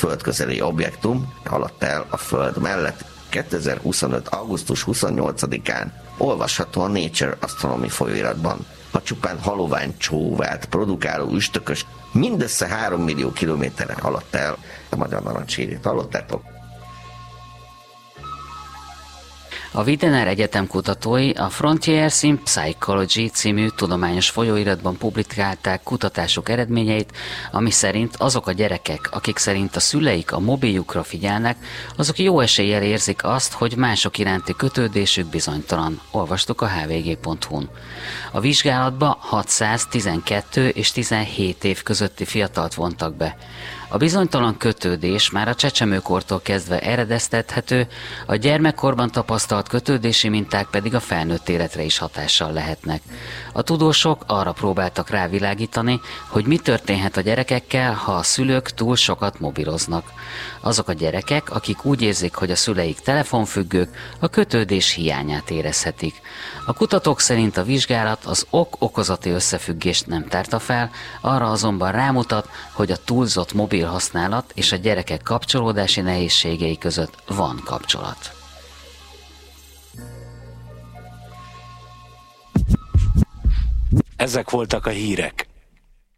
földközeli objektum haladt el a Föld mellett 2025. augusztus 28-án, olvasható a Nature Astronomy folyóiratban. A csupán halovány csóvát produkáló üstökös mindössze 3 millió kilométerre haladt el. A magyar narancshírét hallottátok? A Widener Egyetem kutatói a Frontiers in Psychology című tudományos folyóiratban publikálták kutatásuk eredményeit, ami szerint azok a gyerekek, akik szerint a szüleik a mobiljukra figyelnek, azok jó eséllyel érzik azt, hogy mások iránti kötődésük bizonytalan. Olvastuk a hvg.hu-n. A vizsgálatba 612 és 17 év közötti fiatalt vontak be. A bizonytalan kötődés már a csecsemőkortól kezdve eredeztethető, a gyermekkorban tapasztalt kötődési minták pedig a felnőtt életre is hatással lehetnek. A tudósok arra próbáltak rávilágítani, hogy mi történhet a gyerekekkel, ha a szülők túl sokat mobiloznak. Azok a gyerekek, akik úgy érzik, hogy a szüleik telefonfüggők, a kötődés hiányát érezhetik. A kutatók szerint a vizsgálat az ok-okozati összefüggést nem tárta fel, arra azonban rámutat, hogy a túlzott mobil használat és a gyerekek kapcsolódási nehézségei között van kapcsolat. Ezek voltak a hírek.